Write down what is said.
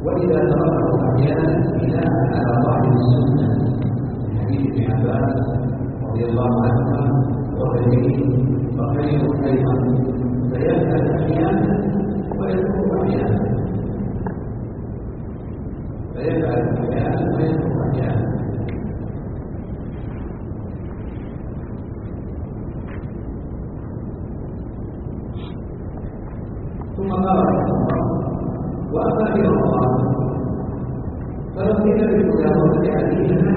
وإذا تركه أحيانا بناء على ظاهر السنة من حديث ابن عباس رضي الله عنهما وغيره فخير أيضا، فيفعل أحيانا ويترك أحيانا، فيفعل أحيانا ويترك أحيانا. ثم قال رحمه الله: وأما في رمضان فلو قيل بالمجاورة عليهما